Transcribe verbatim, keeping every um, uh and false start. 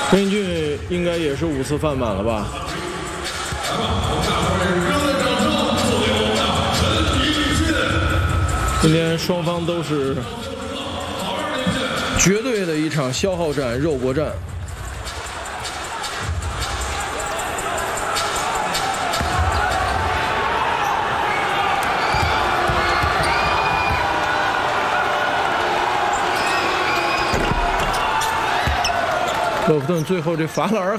陈英俊应该也是五次犯满了吧？今天双方都是绝对的一场消耗战、肉搏战。勒夫顿最后这罚篮